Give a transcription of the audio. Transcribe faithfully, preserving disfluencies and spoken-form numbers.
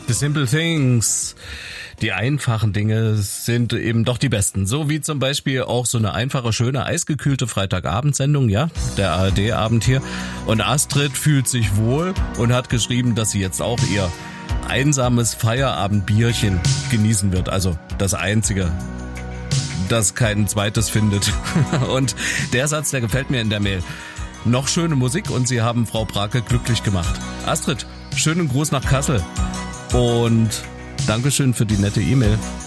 The Simple Things. Die einfachen Dinge sind eben doch die besten. So wie zum Beispiel auch so eine einfache, schöne, eisgekühlte Freitagabendsendung, ja, der A R D-Abend hier. Und Astrid fühlt sich wohl und hat geschrieben, dass sie jetzt auch ihr einsames Feierabendbierchen genießen wird. Also das einzige, das kein zweites findet. Und der Satz, der gefällt mir in der Mail. Noch schöne Musik und Sie haben Frau Brake glücklich gemacht. Astrid, schönen Gruß nach Kassel und Dankeschön für die nette E-Mail.